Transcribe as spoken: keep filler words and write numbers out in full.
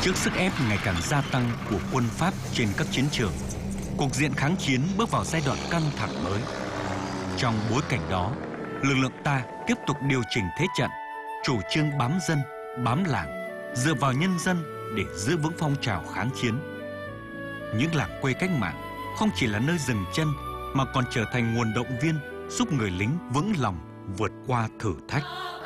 Trước sức ép ngày càng gia tăng của quân Pháp trên các chiến trường, cuộc diện kháng chiến bước vào giai đoạn căng thẳng mới. Trong bối cảnh đó, lực lượng ta tiếp tục điều chỉnh thế trận, chủ trương bám dân, bám làng, dựa vào nhân dân để giữ vững phong trào kháng chiến. Những làng quê cách mạng không chỉ là nơi dừng chân mà còn trở thành nguồn động viên giúp người lính vững lòng vượt qua thử thách.